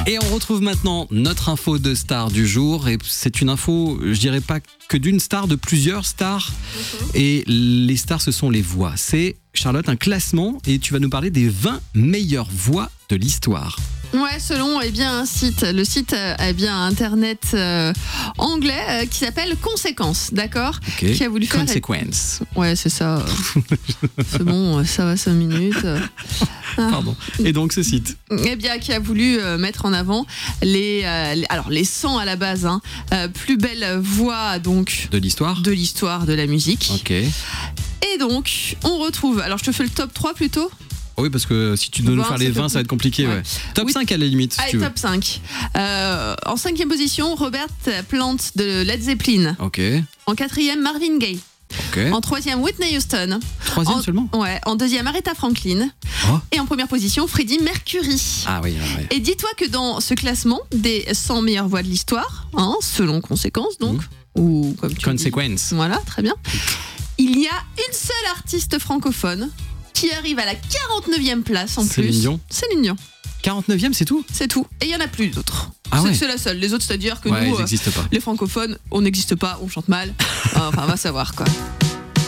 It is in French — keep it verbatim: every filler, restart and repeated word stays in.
Et on retrouve maintenant notre info de star du jour. Et c'est une info, je dirais pas que d'une star, de plusieurs stars. Mm-hmm. Et les stars, ce sont les voix. C'est, Charlotte, un classement et tu vas nous parler des vingt meilleures voix de l'histoire. Ouais, selon eh bien, un site, le site eh bien, internet euh, anglais euh, qui s'appelle Conséquences, d'accord, okay. Qui a voulu faire... Consequence. Ouais, c'est ça. C'est bon, ça va cinq minutes. Pardon. Et donc ce site Eh bien, qui a voulu euh, mettre en avant les, euh, les, alors les cent à la base, hein, euh, plus belles voix donc de l'histoire, de l'histoire de la musique. Ok. Et donc, on retrouve. Alors, je te fais le top trois plutôt. Oui, parce que si tu dois nous faire les vingt, ça va être compliqué. Ouais. Ouais. Top oui. cinq à la limite. Si Allez, tu veux. top cinq. Euh, en cinquième position, Robert Plant de Led Zeppelin. Ok. En quatrième, Marvin Gaye. Okay. En troisième, Whitney Houston. Troisième en, seulement. Ouais. En deuxième, Aretha Franklin. Oh. Et en première position, Freddie Mercury. Ah oui, ah oui. Et dis-toi que dans ce classement des cent meilleures voix de l'histoire, hein, selon Conséquences donc, mmh. ou comme tu Consequence. dis, voilà, très bien. Il y a une seule artiste francophone qui arrive à la quarante-neuvième place en Céline plus. Dion. Céline Dion. quarante-neuvième, c'est tout ? C'est tout. Et il n'y en a plus d'autres. Ah c'est, ouais. c'est la seule. Les autres, c'est-à-dire que ouais, nous, ils n'existent pas. Les francophones, on n'existe pas, on chante mal. Enfin, on va savoir quoi.